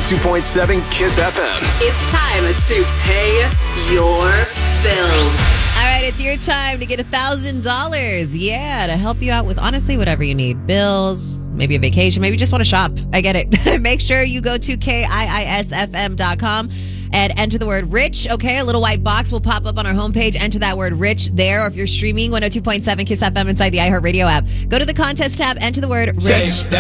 102.7 Kiss FM. It's time to pay your bills. All right, it's your time to get $1,000. Yeah, to help you out with honestly whatever you need. Bills, maybe a vacation, maybe you just want to shop. I get it. Make sure you go to KIISFM.com and enter the word rich. Okay, a little white box will pop up on our homepage. Enter that word rich there. Or if you're streaming 102.7 Kiss FM inside the iHeartRadio app, go to the contest tab, enter the word rich.